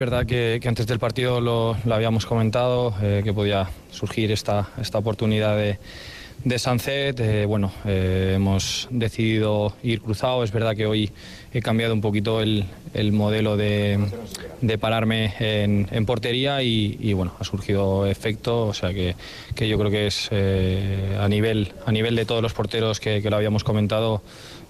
Es verdad que antes del partido lo habíamos comentado, que podía surgir esta oportunidad de Sunset. Hemos decidido ir cruzado. Es verdad que hoy he cambiado un poquito el modelo de pararme en portería y bueno, ha surgido efecto. O sea que yo creo que es a nivel de todos los porteros que lo habíamos comentado,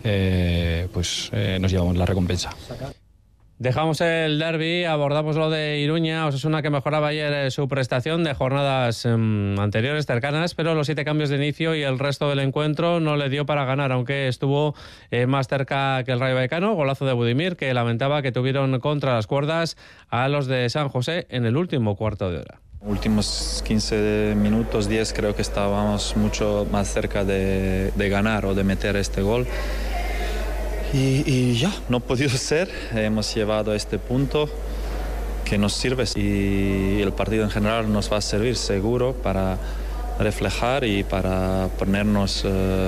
nos llevamos la recompensa. Dejamos el derbi, abordamos lo de Iruña. Osasuna, que mejoraba ayer su prestación de jornadas anteriores, cercanas, pero los 7 cambios de inicio y el resto del encuentro no le dio para ganar, aunque estuvo más cerca que el Rayo Vallecano. Golazo de Budimir, que lamentaba que tuvieron contra las cuerdas a los de San José en el último cuarto de hora. Últimos 15 minutos, 10, creo que estábamos mucho más cerca de ganar o de meter este gol. Y ya, no ha podido ser. Hemos llevado a este punto que nos sirve y el partido en general nos va a servir seguro para reflejar y para ponernos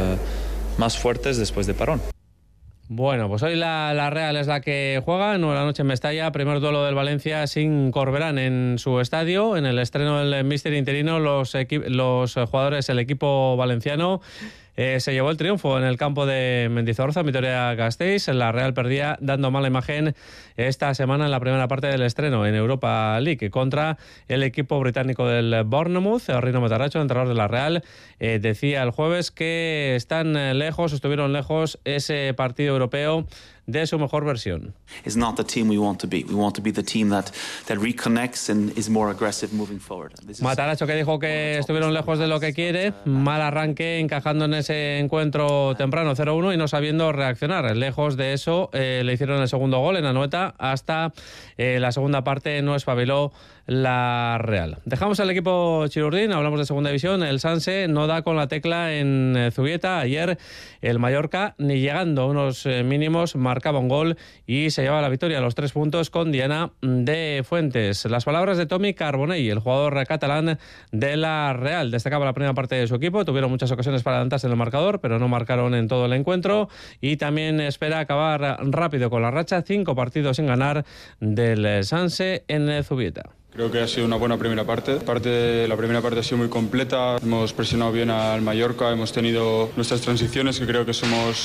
más fuertes después de parón. Bueno, pues hoy la Real es la que juega, 9 de la noche en Mestalla, primer duelo del Valencia sin Corberán en su estadio. En el estreno del míster interino, los jugadores, el equipo valenciano se llevó el triunfo en el campo de Mendizorroza, en Vitoria-Gasteiz. La Real perdía dando mala imagen esta semana en la primera parte del estreno en Europa League contra el equipo británico del Bournemouth. Rino Matarracho, entrenador de la Real, decía el jueves que estuvieron lejos ese partido europeo de su mejor versión. Is not the team we want to be. We want to be the team that reconnects and is more aggressive moving forward. Matarracho, que dijo que estuvieron lejos de lo que quiere, mal arranque encajando en ese encuentro temprano 0-1 y no sabiendo reaccionar. Lejos de eso le hicieron el segundo gol en Anoeta. Hasta la segunda parte no espabiló la Real. Dejamos al equipo chirurdín, hablamos de segunda división. El Sanse no da con la tecla en Zubieta. Ayer el Mallorca, ni llegando a unos mínimos, marcaba un gol y se llevaba la victoria a los 3 puntos con Diana de Fuentes. Las palabras de Tommy Carbonell, el jugador catalán de la Real. Destacaba la primera parte de su equipo, tuvieron muchas ocasiones para adelantarse en el marcador, pero no marcaron en todo el encuentro, y también espera acabar rápido con la racha, 5 partidos sin ganar del Sanse en Zubieta. Creo que ha sido una buena primera parte. La primera parte ha sido muy completa. Hemos presionado bien al Mallorca, hemos tenido nuestras transiciones, que creo que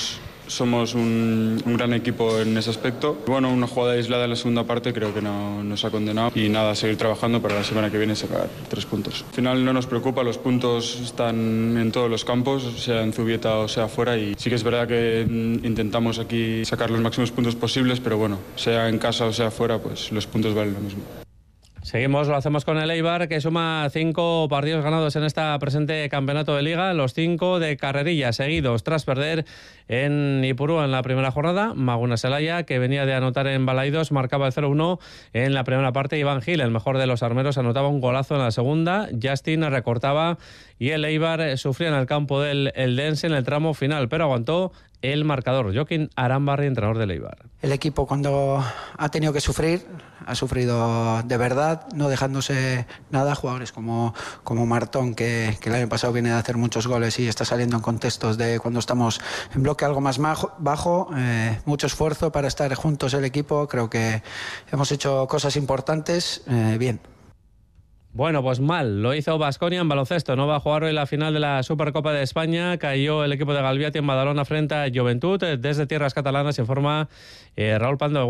somos un gran equipo en ese aspecto. Bueno, una jugada aislada en la segunda parte creo que no nos ha condenado. Y nada, seguir trabajando para la semana que viene sacar 3 puntos. Al final no nos preocupa, los puntos están en todos los campos, sea en Zubieta o sea fuera. Y sí que es verdad que intentamos aquí sacar los máximos puntos posibles, pero bueno, sea en casa o sea fuera, pues los puntos valen lo mismo. Seguimos, lo hacemos con el Eibar, que suma 5 partidos ganados en esta presente campeonato de Liga, los 5 de carrerilla seguidos tras perder en Ipurúa en la primera jornada. Maguna Celaya, que venía de anotar en Balaidos, marcaba el 0-1 en la primera parte. Iván Gil, el mejor de los armeros, anotaba un golazo en la segunda. Justin recortaba y el Eibar sufría en el campo del Eldense en el tramo final, pero aguantó el marcador. Joaquín Arambarri, entrenador del Eibar. El equipo, cuando ha tenido que sufrir, ha sufrido de verdad, no dejándose nada. Jugadores como Martón, que el año pasado viene de hacer muchos goles y está saliendo en contextos de cuando estamos en bloque algo más bajo. Mucho esfuerzo para estar juntos el equipo. Creo que hemos hecho cosas importantes. Bien. Bueno, pues mal, lo hizo Baskonia en baloncesto. No va a jugar hoy la final de la Supercopa de España. Cayó el equipo de Galviati en Badalona frente a Joventut. Desde tierras catalanas informa Raúl Pando.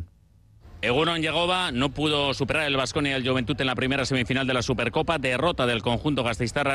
Egunon Yagoba no pudo superar el Baskonia y el Joventut en la primera semifinal de la Supercopa. Derrota del conjunto gasteiztarra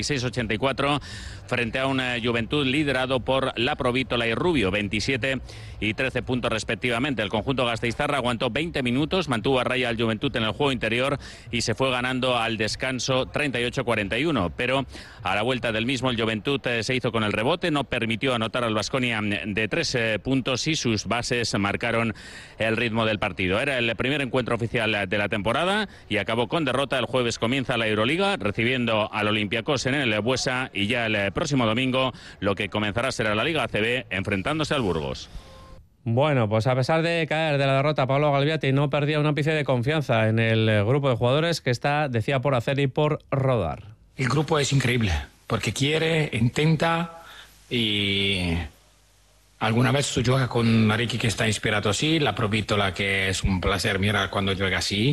96-84 frente a un Joventut liderado por Laprovítola y Rubio, 27 y 13 puntos respectivamente. El conjunto gasteiztarra aguantó 20 minutos, mantuvo a raya al Joventut en el juego interior y se fue ganando al descanso 38-41. Pero a la vuelta del mismo el Joventut se hizo con el rebote, no permitió anotar al Baskonia de 3 puntos y sus bases marcaron el ritmo del partido. Era el primer encuentro oficial de la temporada y acabó con derrota. El jueves comienza la Euroliga recibiendo al Olympiacos en el Buesa y ya el próximo domingo lo que comenzará será la Liga ACB enfrentándose al Burgos. Bueno, pues a pesar de caer de la derrota, Pablo Galviati no perdía un ápice de confianza en el grupo de jugadores que está, decía, por hacer y por rodar. El grupo es increíble porque quiere, intenta y ¿Alguna vez tú juegas con Ricky que está inspirado así? La Provítola, que es un placer mirar cuando juega así.